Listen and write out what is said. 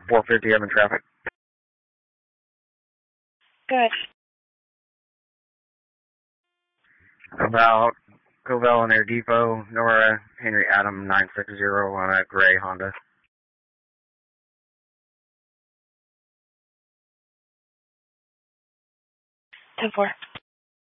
450, I'm in traffic. Good. About Covell and Air Depot, Nora, Henry Adam 960 on a gray Honda. 10-4.